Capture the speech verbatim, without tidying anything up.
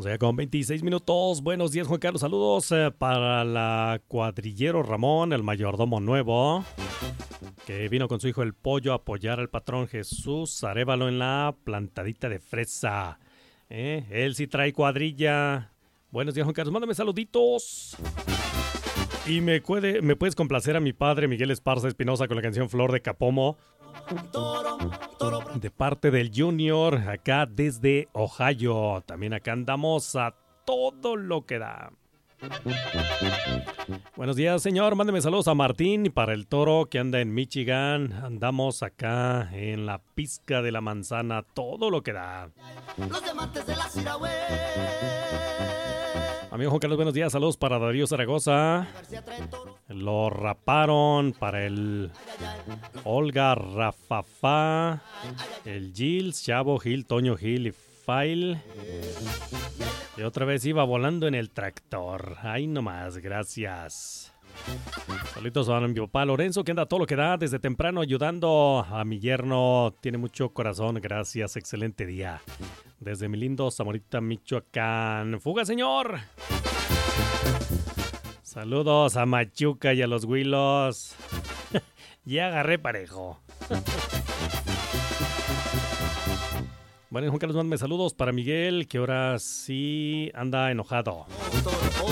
O sea, con veintiséis minutos. Buenos días, Juan Carlos. Saludos eh, para la cuadrillero Ramón, el mayordomo nuevo, que vino con su hijo el Pollo a apoyar al patrón Jesús Arévalo en la plantadita de fresa. ¿Eh? Él sí trae cuadrilla. Buenos días, Juan Carlos. Mándame saluditos. Y me, puede, me puedes complacer a mi padre Miguel Esparza Espinosa con la canción Flor de Capomo, de parte del Junior, acá desde Ohio. También acá andamos a todo lo que da. Buenos días, señor. Mándeme saludos a Martín para el Toro que anda en Michigan. Andamos acá en la pizca de la manzana, todo lo que da. Los diamantes de la Sirahue. Amigo Juan Carlos, buenos días. Saludos para Darío Zaragoza. Lo raparon para el Olga Rafafá, el Gilles, Chavo Gil, Toño Gil y Fail. Y otra vez iba volando en el tractor. Ahí nomás, gracias. Saludos a mi papá Lorenzo, que anda todo lo que da desde temprano ayudando a mi yerno. Tiene mucho corazón, gracias, excelente día. Desde mi lindo Zamorita, Michoacán. ¡Fuga, señor! Saludos a Machuca y a los Huilos. Ya agarré parejo. Bueno, Juan Carlos, mándame saludos para Miguel, que ahora sí anda enojado.